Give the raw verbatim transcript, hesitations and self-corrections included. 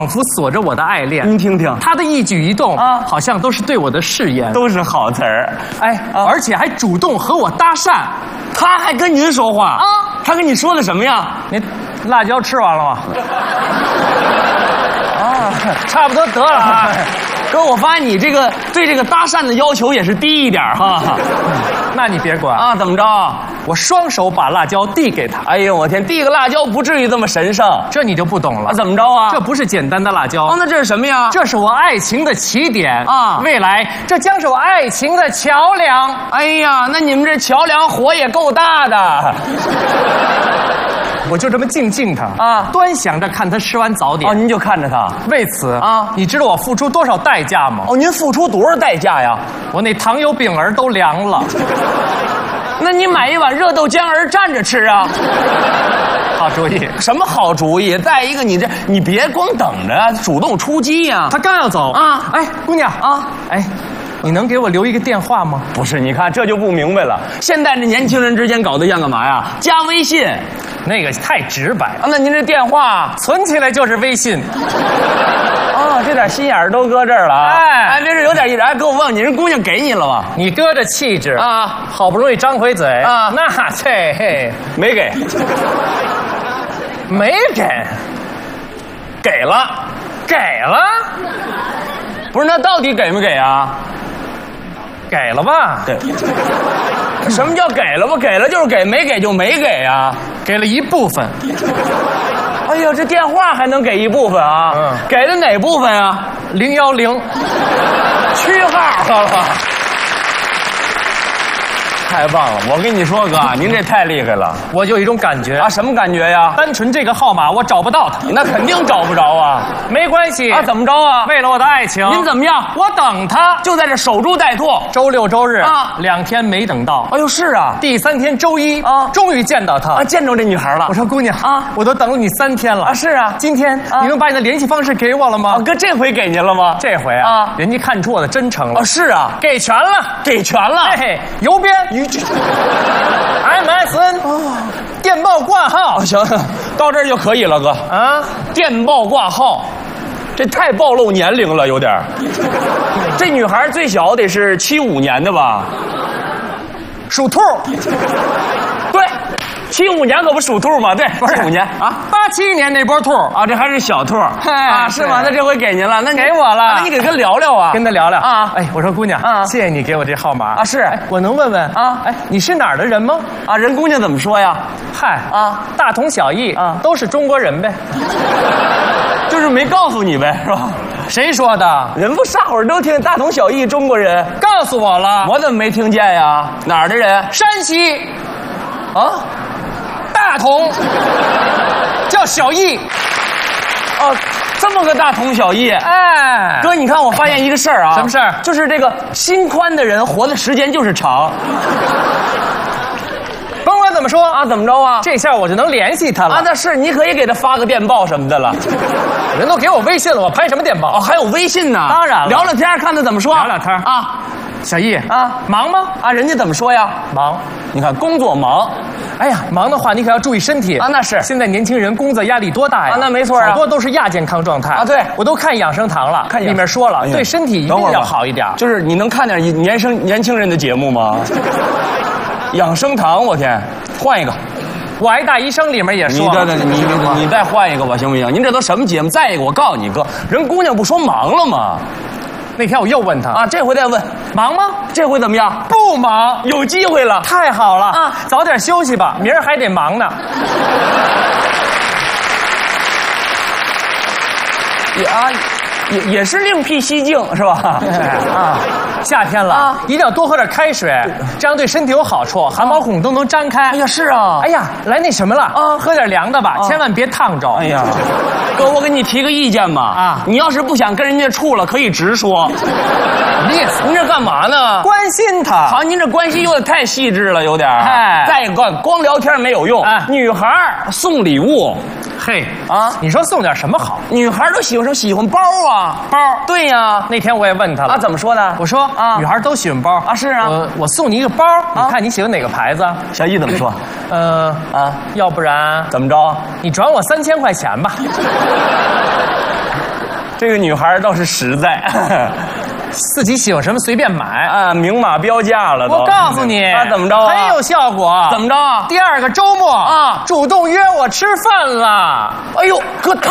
仿佛锁着我的爱恋。 您听听， 他的一举一动啊，好像都是对我的誓言， 都是好词儿。 哎，啊、而且还主动和我搭讪。 他还跟您说话啊？他跟你说的什么呀？ 你辣椒吃完了吗？啊，差不多得了啊。 哥，我发现你这个对这个搭讪的要求也是低一点哈。 那你别管啊，怎么着？ 我双手把辣椒递给他。 哎呦，我天，递个辣椒不至于这么神圣， 这你就不懂了。 啊、怎么着啊？ 这不是简单的辣椒。 哦，那这是什么呀？ 这是我爱情的起点啊！ 未来这将是我爱情的桥梁。 哎呀，那你们这桥梁火也够大的。 我就这么静静他啊，端详着看他吃完早点。 哦，您就看着他。 为此啊， 你知道我付出多少代价吗？ 哦，您付出多少代价呀？ 我那糖油饼儿都凉了。 那你买一碗热豆浆儿蘸着吃啊？ 好主意。 什么好主意？再一个，你这你别光等着，主动出击呀！ 他刚要走啊，哎，姑娘啊，哎。你能给我留一个电话吗？ 不是，你看这就不明白了。现在这年轻人之间搞对象干嘛呀？加微信， 那个太直白啊。那您这电话存起来就是微信。 哦，这点心眼儿都搁这儿了。哎，哎，别是有点意思。哎，哥，我问你，人姑娘给你了吗？ 你搁着气质啊，好不容易张回嘴啊，那这嘿没给， 没给， 给了， 给了。 不是，那到底给没给啊？ 给了吧？ 给。什么叫给了吧？给了就是给，没给就没给啊。 给了一部分。 哎呀，这电话还能给一部分啊？嗯。给了哪部分啊？ 零幺零。 区号了。太棒了！我跟你说，哥，您这太厉害了。 我有一种感觉啊，什么感觉呀？ 单纯这个号码我找不到他， 那肯定找不着啊。 没关系啊，怎么着啊？ 为了我的爱情， 您怎么样？ 我等他， 就在这守株待兔。 周六周日啊， 两天没等到。 哎呦，是啊。 第三天周一啊，终于见到他啊，见着这女孩了。 我说姑娘啊，我都等了你三天了啊。是啊， 今天你能把你的联系方式给我了吗？ 啊，哥，这回给您了吗？ 这回啊，人家看出我的真诚了。 啊，是啊， 给全了， 给全了。 嘿嘿，邮编。M S N 哦，电报挂号。 行，到这儿就可以了，哥。啊，电报挂号，这太暴露年龄了，有点儿。这女孩最小得是七五年的吧？ 属兔。 对，七五年可不属兔吗？对，七五年啊， 八七年那波兔啊，这还是小兔啊，是吗？那这回给您了，那给我了， 那你给他聊聊啊， 跟他聊聊啊。 哎，我说姑娘啊，谢谢你给我这号码啊，是， 我能问问啊，哎，你是哪儿的人吗？ 啊，人姑娘怎么说呀？ 嗨啊，大同小异啊，都是中国人呗， 就是没告诉你呗，是吧？ 谁说的？ 人不大伙儿都听大同小异，中国人告诉我了， 我怎么没听见呀？哪儿的人？ 山西， 啊， 大同，叫小异， 哦，这么个大同小异。哎，哥，你看，我发现一个事儿啊， 什么事儿？ 就是这个心宽的人活的时间就是长。 甭管怎么说啊，怎么着啊？ 这下我就能联系他了啊！那是，你可以给他发个电报什么的了。 人都给我微信了，我拍什么电报？ 哦，还有微信呢。 当然了， 聊聊天，看他怎么说。 聊聊天啊。 小易啊，忙吗？ 啊，人家怎么说呀？ 忙。 你看，工作忙。 哎呀，忙的话你可要注意身体啊。那是。 现在年轻人工作压力多大呀？ 啊，那没错啊。 好多都是亚健康状态啊。对， 我都看养生堂了， 看里面说了，对身体一定要好一点。 就是你能看点年生年轻人的节目吗？养生堂，我天，换一个。 我爱大医生里面也说， 你对对，你你你再换一个吧，行不行？您这都什么节目？再一个，我告诉你哥，人姑娘不说忙了吗？ 那天我又问他啊，这回再问， 忙吗？ 这回怎么样？ 不忙， 有机会了， 太好了啊！早点休息吧，明儿还得忙呢。 也啊，也也是另辟蹊径是吧？ 啊。夏天了啊，一定要多喝点开水，这样对身体有好处，汗毛孔都能张开。 哎呀，是啊， 哎呀，来那什么了啊，喝点凉的吧，千万别烫着。 哎呀，哥，我给你提个意见吧啊，你要是不想跟人家处了，可以直说。 意思？ 您这干嘛呢？ 关心他。 好，您这关系有点太细致了，有点。哎，再一个，光聊天没有用。哎，女孩送礼物。 嘿啊，你说送点什么好？ 女孩都喜欢什么？喜欢包啊， 包。 对呀， 那天我也问他了啊，怎么说的？ 我说啊，女孩都喜欢包啊，是啊。 我我送你一个包，你看你喜欢哪个牌子？ 小易怎么说？ 呃啊，要不然怎么着？ 你转我三千块钱吧。 这个女孩倒是实在， 自己喜欢什么随便买啊，明码标价了都。 我告诉你， 啊，怎么着啊？ 很有效果。 怎么着？ 第二个周末啊， 主动约我吃饭了。 哎呦，哥太